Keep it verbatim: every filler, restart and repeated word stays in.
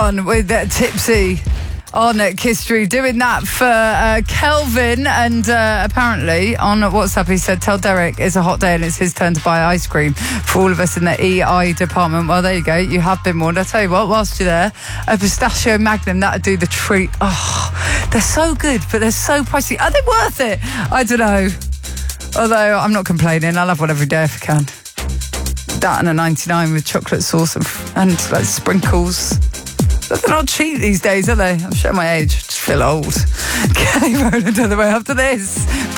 on with uh, Tipsy on uh, History, doing that for uh, Kelvin, and uh, apparently on WhatsApp he said, tell Derek it's a hot day and it's his turn to buy ice cream for all of us in the E I department. Well, there you go, you have been warned. I'll tell you what, whilst you're there, a pistachio magnum, that'd do the treat. Oh, they're so good, but they're so pricey. Are they worth it? I don't know. Although I'm not complaining, I'll have one every day if I can. That and a ninety-nine with chocolate sauce and, and like sprinkles. But they're not cheap these days, are they? I'm showing my age. I just feel old. Kelly Rowland on the way after this.